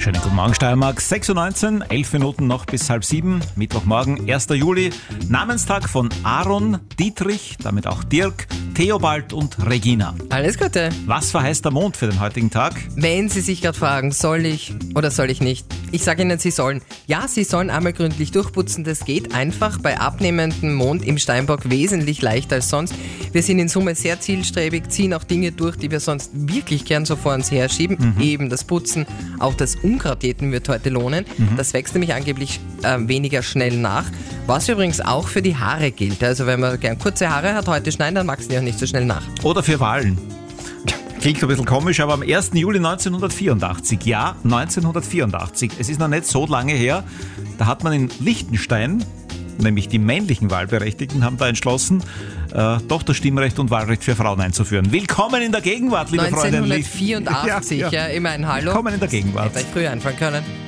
Schönen guten Morgen, Steiermark. 6.19 Uhr, 11 Minuten noch bis halb 7. Mittwochmorgen, 1. Juli. Namenstag von Aaron, Dietrich, damit auch Dirk, Theobald und Regina. Alles Gute. Was verheißt der Mond für den heutigen Tag? Wenn Sie sich gerade fragen, soll ich oder soll ich nicht? Ich sage Ihnen, Sie sollen. Ja, Sie sollen einmal gründlich durchputzen. Das geht einfach bei abnehmendem Mond im Steinbock wesentlich leichter als sonst. Wir sind in Summe sehr zielstrebig, ziehen auch Dinge durch, die wir sonst wirklich gern so vor uns her schieben. Eben das Putzen, auch das Unkrautjäten wird heute lohnen. Das wächst nämlich angeblich weniger schnell nach. Was übrigens auch für die Haare gilt. Also wenn man gern kurze Haare hat, heute schneiden, dann wachsen die auch nicht so schnell nach. Oder für Wahlen. Klingt ein bisschen komisch, aber am 1. Juli 1984, ja, 1984, es ist noch nicht so lange her, da hat man in Liechtenstein, nämlich die männlichen Wahlberechtigten, haben da entschlossen, doch das Stimmrecht und Wahlrecht für Frauen einzuführen. Willkommen in der Gegenwart, liebe Freunde. 1984, ja, immerhin hallo. Willkommen in der Gegenwart. Hätte ich früher einfallen können.